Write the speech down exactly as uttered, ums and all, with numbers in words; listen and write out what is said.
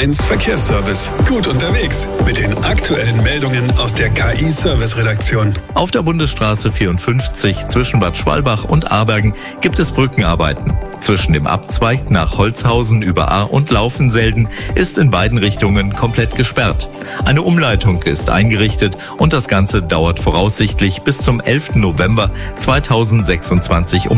eins Verkehrsservice. Gut unterwegs mit den aktuellen Meldungen aus der K I-Service-Redaktion. Auf der Bundesstraße vierundfünfzig zwischen Bad Schwalbach und Abergen gibt es Brückenarbeiten. Zwischen dem Abzweig nach Holzhausen über Ahr und Laufenselden ist in beiden Richtungen komplett gesperrt. Eine Umleitung ist eingerichtet und das Ganze dauert voraussichtlich bis zum elften November zweitausendsechsundzwanzig um